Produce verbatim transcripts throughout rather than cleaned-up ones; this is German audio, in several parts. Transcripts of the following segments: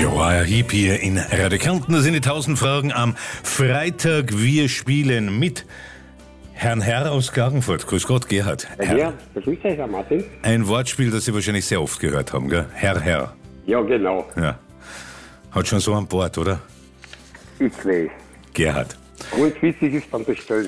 Ja, ein Hieb hier in Radio Kärnten. Das sind die tausend Fragen am Freitag. Wir spielen mit Herrn Herr aus Klagenfurt. Grüß Gott, Gerhard. Herr. Ja, begrüß dich, Herr Martin. Ein Wortspiel, das Sie wahrscheinlich sehr oft gehört haben, gell? Herr Herr. Ja, genau. Ja. Hat schon so an Bord, oder? Ich weiß. Gerhard. Ganz wichtig ist beim Bestellen.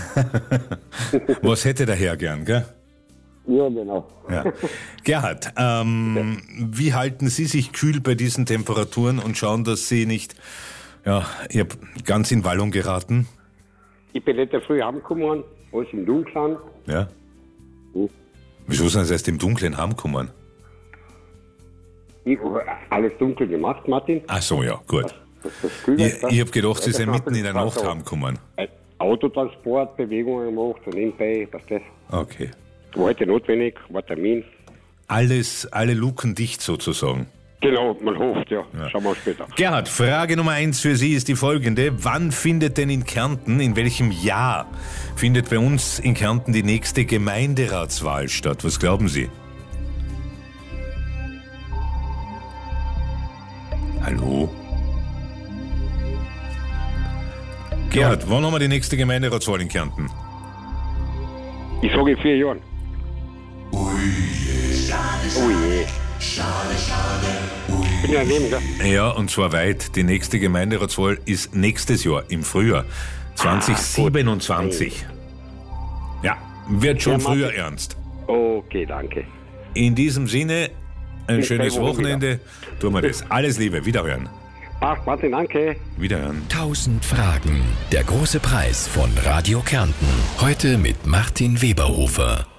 Was hätte der Herr gern, gell? Ja, genau. Ja. Gerhard, ähm, ja. wie halten Sie sich kühl bei diesen Temperaturen und schauen, dass Sie nicht ja, ihr ganz in Wallung geraten? Ich bin nicht früh heimgekommen, alles im Dunkeln. Ja. Hm. Wieso sind Sie erst im Dunkeln heimgekommen? Ich habe alles dunkel gemacht, Martin. Ach so, ja, gut. Das, das, das Kühl, ich das, ich habe gedacht, Sie das sind mitten in der Nacht so heimgekommen. Autotransport, Bewegungen gemacht und nebenbei, was das. Okay. War heute notwendig, war Termin. Alles, alle Luken dicht sozusagen. Genau, man hofft, ja. ja. Schauen wir später. Gerhard, Frage Nummer eins für Sie ist die folgende. Wann findet denn in Kärnten, in welchem Jahr findet bei uns in Kärnten die nächste Gemeinderatswahl statt? Was glauben Sie? Hallo? Gerhard, ja. Wann haben wir die nächste Gemeinderatswahl in Kärnten? Ich sage in vier Jahren. Ui je. Oh je. Schade, schade. Ui. Bin ja daneben, gell? Ja, und zwar weit. Die nächste Gemeinderatswahl ist nächstes Jahr, im Frühjahr. zwanzig siebenundzwanzig. Ah, ja, wird schon ja, früher ernst. Okay, danke. In diesem Sinne, ein Bis schönes Wochenende. Wieder. Tun wir das. Alles Liebe. Wiederhören. Ach, Martin, danke. Wiederhören. Tausend Fragen. Der große Preis von Radio Kärnten. Heute mit Martin Weberhofer.